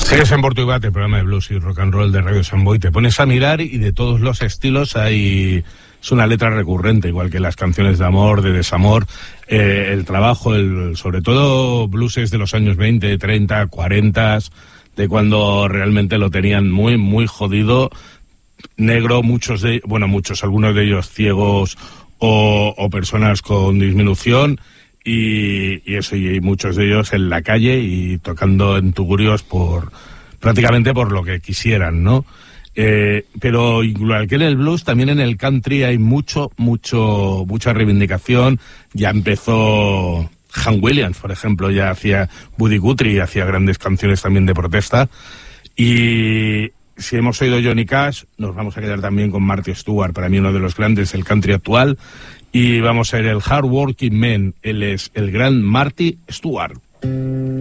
Sigues en Porto y Bate, programa de blues y rock and roll de Radio Samboy. Te pones a mirar y de todos los estilos hay... Es una letra recurrente, igual que las canciones de amor, de desamor, el trabajo, sobre todo blueses de los años 20, 30, 40, de cuando realmente lo tenían muy, muy jodido, negro, algunos de ellos ciegos o personas con disminución, y muchos de ellos en la calle y tocando en tugurios prácticamente por lo que quisieran, ¿no? Pero igual que en el blues, también en el country hay mucha reivindicación. Ya empezó Hank Williams, por ejemplo, ya hacía Buddy Guthrie, hacía grandes canciones también de protesta. Y si hemos oído Johnny Cash, nos vamos a quedar también con Marty Stuart, para mí uno de los grandes del country actual. Y vamos a ver el Hard Working Man, él es el gran Marty Stuart.